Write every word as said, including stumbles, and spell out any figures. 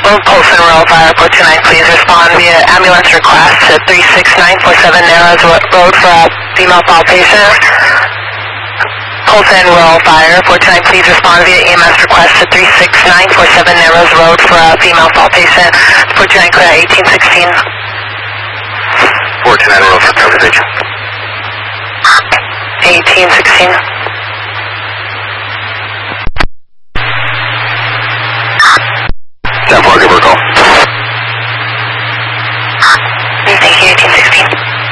Polson Rural Fire four two nine, please respond via ambulance request to three six nine four seven Narrows Road for a female fall patient. Polson Rural Fire four two nine, please respond via E M S request to three six nine four seven Narrows Road for a female fall patient. four two nine, clear eighteen sixteen. four two nine Rural for coverage. eighteen sixteen. ten four, give her a call.